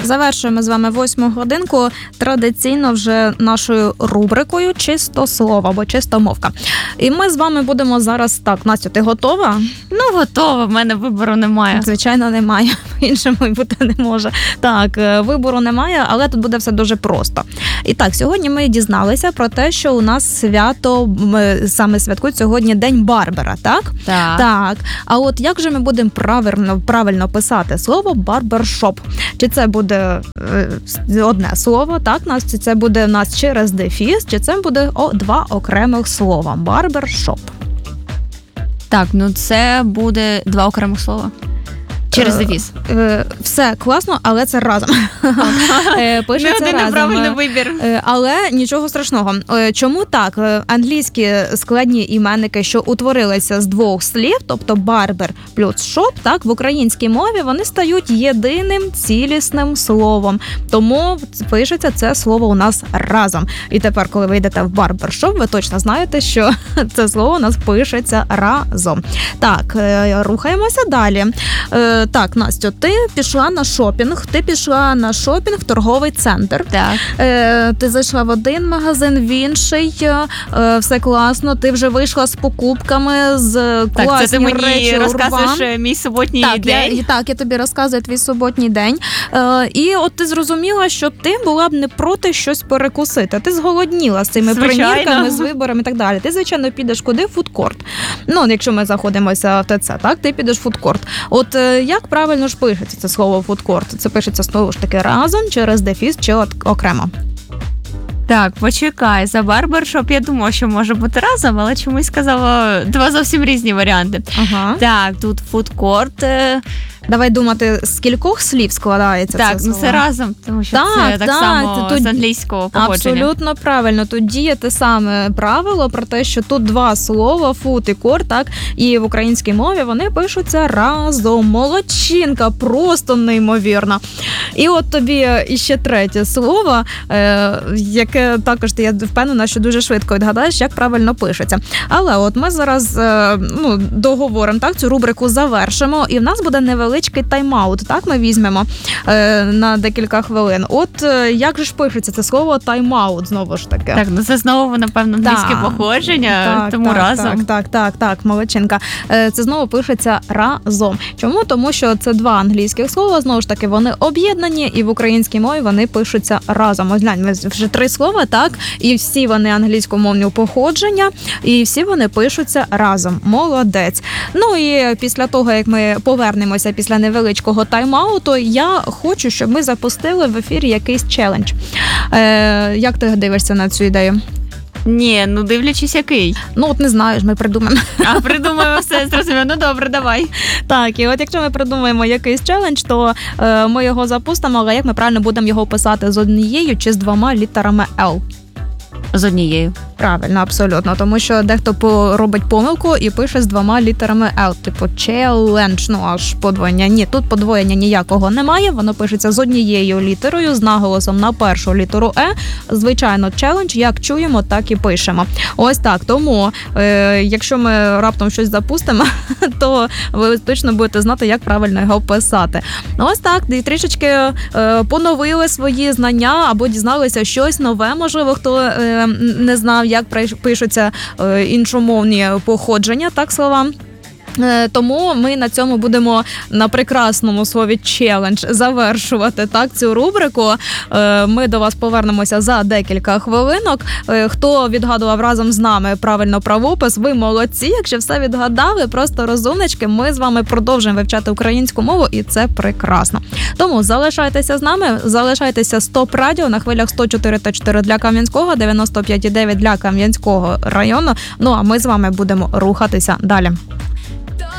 Завершуємо з вами 8-му годинку традиційно вже нашою рубрикою «Чистослово» або «Чистомовка». І ми з вами будемо зараз... Так, Настю, ти готова? Ну, готова, в мене вибору немає. Звичайно, немає. Іншому бути не може. Так, вибору немає, але тут буде все дуже просто. І так, сьогодні ми дізналися про те, що у нас свято, саме святкують сьогодні День Барбера, так? Так. А от як же ми будемо правильно писати слово «барбершоп»? Чи це буде одне слово, так? Чи це буде у нас через дефіс, чи це буде два окремих слова? Барбершоп. Так, ну це буде два окремих слова. Через дефіс. Все класно, але це разом. Пишеться не один разом. неправильний вибір. Але нічого страшного. Чому так? Англійські складні іменники, що утворилися з двох слів, тобто барбер плюс шоп, так, в українській мові вони стають єдиним цілісним словом. Тому пишеться це слово у нас разом. І тепер, коли ви йдете в барбершоп, ви точно знаєте, що це слово у нас пишеться разом. Так, рухаємося далі. Так, Настю, ти пішла на шопінг, в торговий центр. Так. Ти зайшла в один магазин, в інший, все класно, ти вже вийшла з покупками, з класні речі. Так, це ти мені розказуєш мій суботній день. Я тобі розказую твій суботній день. І от ти зрозуміла, що ти була б не проти щось перекусити. Ти зголодніла з цими примірками, з виборами і так далі. Ти, звичайно, підеш куди? В фудкорт. Ну, якщо ми заходимося в ТЦ, так, ти підеш в фудкорт. От як правильно ж пишеться це слово фудкорт? Це пишеться знову ж таки разом, через дефіс чи окремо? Так, почекай, за барбершоп я думала, що може бути разом, але чомусь сказала два зовсім різні варіанти. Ага. Так, тут фудкорт. Давай думати, з кількох слів складається це слово? Так, це разом, тому що це так само з англійського походження. Абсолютно правильно. Тут діє те саме правило про те, що тут два слова, фуд і корт, так, і в українській мові вони пишуться разом. Молодчинка, просто неймовірно. І от тобі іще третє слово, яке також, я впевнена, що дуже швидко відгадаєш, як правильно пишеться. Але от ми зараз договоримо, так, цю рубрику завершимо, і в нас буде невеличкий тайм-аут, так, ми візьмемо на декілька хвилин. От як же ж пишеться це слово тайм-аут, знову ж таки? Так, ну це знову, напевно, англійське походження, тому разом. Так, молодчинка. Це знову пишеться разом. Чому? Тому що це два англійських слова, знову ж таки, вони об'єднані, і в українській мові вони пишуться разом. Ось глянь, вже три слова, так, і всі вони англійськомовні походження, і всі вони пишуться разом. Молодець. Ну і після того, як ми повернемося після невеличкого тайм-ауту, я хочу, щоб ми запустили в ефірі якийсь челендж. Як ти дивишся на цю ідею? Ні, ну дивлячись який. Ну от не знаєш, ми придумаємо. Придумаємо все, зрозуміло. Ну добре, давай. Так, і от якщо ми придумаємо якийсь челендж, то ми його запустимо, але як ми правильно будемо його писати, з однією чи з двома літерами L? З однією. Правильно, абсолютно, тому що дехто робить помилку і пише з двома літерами L, типу challenge, ну аж подвоєння. Ні, тут подвоєння ніякого немає, воно пишеться з однією літерою, з наголосом на першу літеру E. Звичайно, challenge, як чуємо, так і пишемо. Ось так, тому якщо ми раптом щось запустимо, то ви точно будете знати, як правильно його писати. Ось так, і трішечки поновили свої знання або дізналися щось нове, можливо, хто не знав, як пишуться іншомовні походження, так, слова. Тому ми на цьому будемо на прекрасному слові «челендж» завершувати, так, цю рубрику. Ми до вас повернемося за декілька хвилинок. Хто відгадував разом з нами правильно правопис, ви молодці. Якщо все відгадали, просто розумнички, ми з вами продовжуємо вивчати українську мову, і це прекрасно. Тому залишайтеся з нами, залишайтеся Стоп Радіо на хвилях 104,4 для Кам'янського, 95,9 для Кам'янського району. Ну а ми з вами будемо рухатися далі.